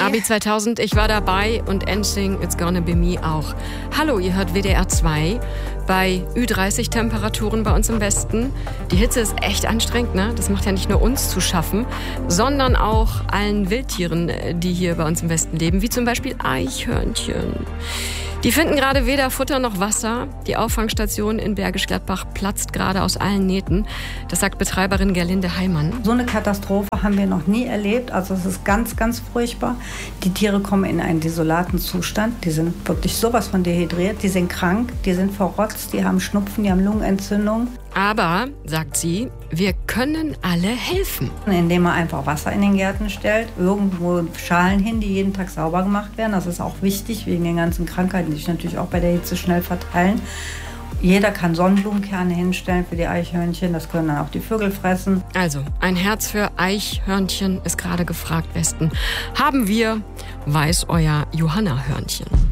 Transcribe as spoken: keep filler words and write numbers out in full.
Abi zweitausend, ich war dabei und N Sync, It's Gonna Be Me auch. Hallo, ihr hört W D R zwei bei Ü dreißig Temperaturen bei uns im Westen. Die Hitze ist echt anstrengend, ne? Das macht ja nicht nur uns zu schaffen, sondern auch allen Wildtieren, die hier bei uns im Westen leben, wie zum Beispiel Eichhörnchen. Die finden gerade weder Futter noch Wasser. Die Auffangstation in Bergisch Gladbach platzt gerade aus allen Nähten. Das sagt Betreiberin Gerlinde Heimann. So eine Katastrophe haben wir noch nie erlebt. Also es ist ganz, ganz furchtbar. Die Tiere kommen in einen desolaten Zustand. Die sind wirklich sowas von dehydriert. Die sind krank, die sind verrotzt, die haben Schnupfen, die haben Lungenentzündung. Aber, sagt sie, wir können alle helfen. Indem man einfach Wasser in den Gärten stellt, irgendwo Schalen hin, die jeden Tag sauber gemacht werden. Das ist auch wichtig wegen den ganzen Krankheiten, die sich natürlich auch bei der Hitze schnell verteilen. Jeder kann Sonnenblumenkerne hinstellen für die Eichhörnchen, das können dann auch die Vögel fressen. Also, ein Herz für Eichhörnchen ist gerade gefragt, Westen. Haben wir, weiß euer Johanna-Hörnchen.